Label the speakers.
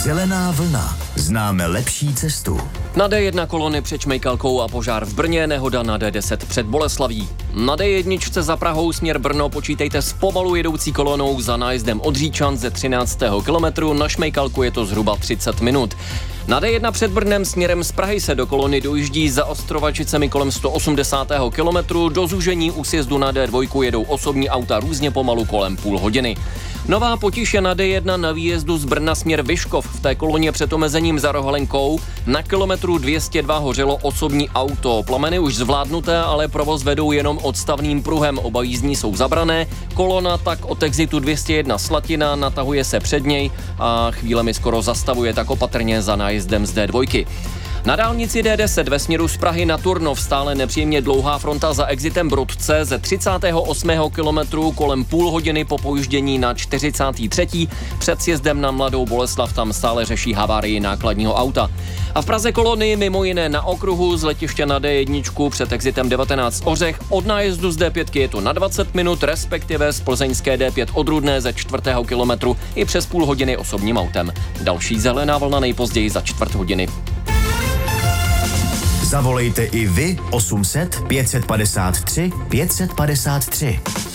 Speaker 1: Zelená vlna. Známe lepší cestu.
Speaker 2: Na D1 kolony před Šmejkalkou a požár v Brně, nehoda na D10 před Boleslaví. Na D1 za Prahou směr Brno počítejte s pomalu jedoucí kolonou za nájezdem od Říčan ze 13. kilometru, na Šmejkalku je to zhruba 30 minut. Na D1 před Brnem směrem z Prahy se do kolony dojíždí za Ostrovačicemi kolem 180. kilometru, do zúžení u sjezdu na D2 jedou osobní auta různě pomalu kolem půl hodiny. Nová potíž je na D1 na výjezdu z Brna směr Vyškov. V té koloně před omezením za Rohalenkou na kilometru 202 hořelo osobní auto. Plameny už zvládnuté, ale provoz vedou jenom odstavným pruhem. Oba jízdní jsou zabrané. Kolona tak od exitu 201 Slatina natahuje se před něj a chvílemi skoro zastavuje, tak opatrně za nájezdem z D2. Na dálnici D10 ve směru z Prahy na Turnov stále nepříjemně dlouhá fronta za exitem Brodce ze 38. kilometru kolem půl hodiny po pojíždění na 43. Před sjezdem na Mladou Boleslav tam stále řeší havárii nákladního auta. A v Praze kolony mimo jiné na okruhu z letiště na D1 před exitem 19 Ořech, od nájezdu z D5 je to na 20 minut, respektive z plzeňské D5 od Rudné ze 4. kilometru i přes půl hodiny osobním autem. Další zelená vlna nejpozději za čtvrt hodiny.
Speaker 1: Zavolejte i vy 800 553 553.